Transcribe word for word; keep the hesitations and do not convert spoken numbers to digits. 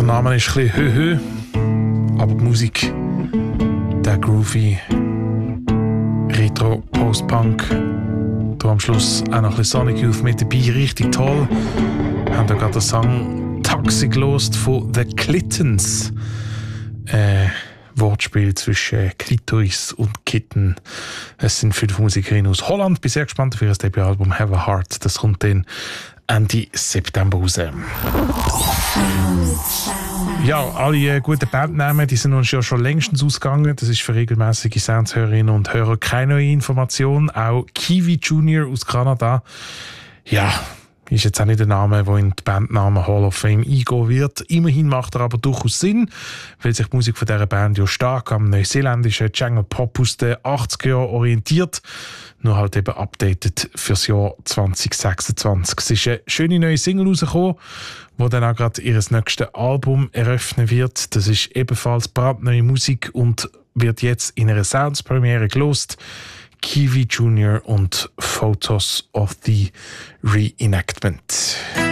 Name ist ein bisschen höhö, aber die Musik, der groovy Retro Post-Punk, da am Schluss auch noch ein bisschen Sonic Youth mit dabei, richtig toll. Wir haben da gerade den Song Toxic gelost von The Clittons. Äh, Wortspiel zwischen Klitoris und Kitten. Es sind fünf Musikerinnen aus Holland. Bin sehr gespannt auf ihr Debütalbum Have a Heart. Das kommt dann Ende September raus. Ja, alle guten Bandnamen, die sind uns ja schon längstens ausgegangen. Das ist für regelmäßige Soundshörerinnen und Hörer keine neue Information. Auch Kiwi Junior aus Kanada. Ja, ist jetzt auch nicht der Name, der in die Bandnamen Hall of Fame eingehen wird. Immerhin macht er aber durchaus Sinn, weil sich die Musik von dieser Band ja stark am neuseeländischen Jungle Pop aus den achtziger Jahren orientiert. Nur halt eben updated fürs Jahr zwanzig sechsundzwanzig. Es ist eine schöne neue Single rausgekommen, die dann auch gerade ihr nächstes Album eröffnen wird. Das ist ebenfalls brandneue Musik und wird jetzt in einer Sounds-Premiere gelost. Kiwi Junior und Photos of the Reenactment.